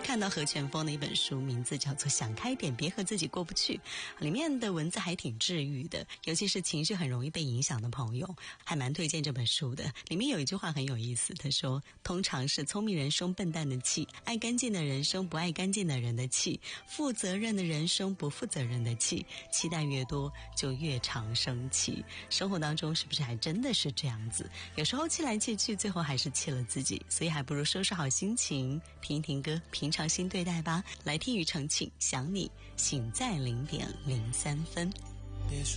看到何全峰的一本书，名字叫做《想开点，别和自己过不去》，里面的文字还挺治愈的，尤其是情绪很容易被影响的朋友，还蛮推荐这本书的。里面有一句话很有意思，他说：通常是聪明人生笨蛋的气，爱干净的人生不爱干净的人的气，负责任的人生不负责任的气，期待越多就越常生气。生活当中是不是还真的是这样子？有时候气来气去，最后还是气了自己，所以还不如收拾好心情，听一听歌，平常心对待吧。来听庾澄庆《想你》，醒在0:03。 别说